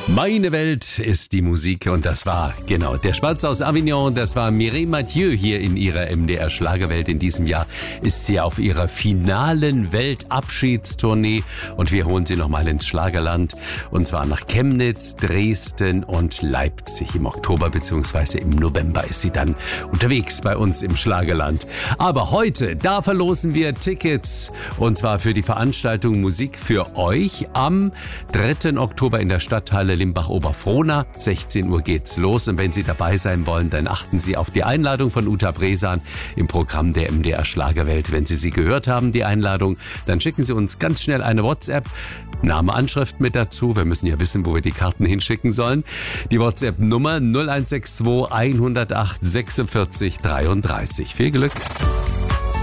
Meine Welt ist die Musik und das war, genau, der Spatz aus Avignon, das war Mireille Mathieu hier in ihrer MDR Schlagerwelt. In diesem Jahr ist sie auf ihrer finalen Weltabschiedstournee und wir holen sie nochmal ins Schlagerland und zwar nach Chemnitz, Dresden und Leipzig. Im Oktober bzw. im November ist sie dann unterwegs bei uns im Schlagerland. Aber heute, da verlosen wir Tickets und zwar für die Veranstaltung Musik für euch am 3. Oktober in der Stadthalle Limbach-Oberfrohna. 16 Uhr geht's los und wenn Sie dabei sein wollen, dann achten Sie auf die Einladung von Uta Bresan im Programm der MDR Schlagerwelt. Wenn Sie gehört haben, die Einladung, dann schicken Sie uns ganz schnell eine WhatsApp, Name, Anschrift mit dazu. Wir müssen ja wissen, wo wir die Karten hinschicken sollen. Die WhatsApp-Nummer 0162 108 46 33. Viel Glück!